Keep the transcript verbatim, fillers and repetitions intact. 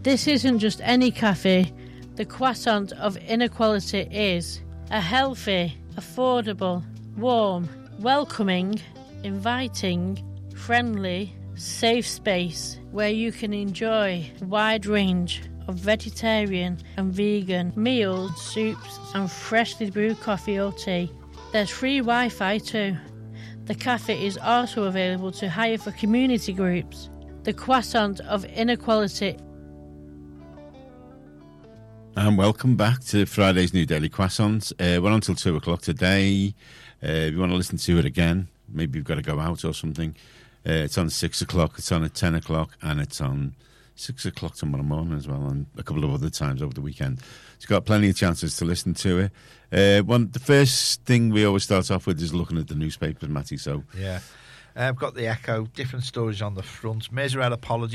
This isn't just any cafe. The Croissant of Inequality is a healthy, affordable, warm, welcoming, inviting, friendly, safe space where you can enjoy a wide range of vegetarian and vegan meals, soups and freshly brewed coffee or tea. There's free Wi-Fi too. The cafe is also available to hire for community groups. The Croissant of Inequality. And welcome back to Friday's New Daily Croissants. Uh, we're on till two o'clock today. Uh, if you want to listen to it again, maybe you've got to go out or something. Uh, it's on six o'clock, it's on at ten o'clock, and it's on six o'clock tomorrow morning as well, and a couple of other times over the weekend. It's got plenty of chances to listen to it. Uh, one, the first thing we always start off with is looking at the newspapers, Matty. So yeah, uh, I've got the Echo, different stories on the front. Mirza apology.